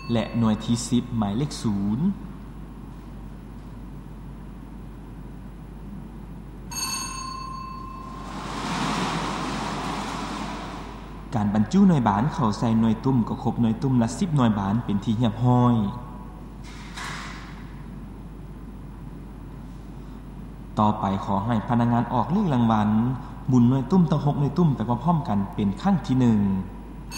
และหน่วยที่10หมายเลข0การบรรจุหน่วยบานเข้าใส่หน่วยตุ่มก็ครบหน่วยตุ่มละ10หน่วยบานเป็นที่เรียบร้อยต่อไปขอให้พนักงานออกเลขรางวัลหมุนหน่วยตุ่มทั้ง6หน่วยตุ่มไปพร้อมๆกันเป็นครั้งที่1